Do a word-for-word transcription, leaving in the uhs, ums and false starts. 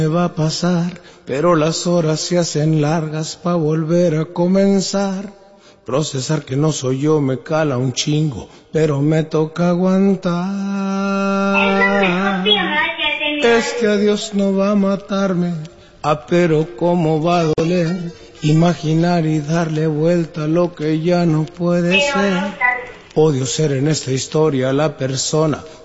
me va a pasar, pero las horas se hacen largas pa' volver a comenzar. Procesar que no soy yo me cala un chingo, pero me toca aguantar. Es que a Dios no va a matarme, ah, pero cómo va a doler imaginar y darle vuelta a lo que ya no puede ser. Odio ser en esta historia la persona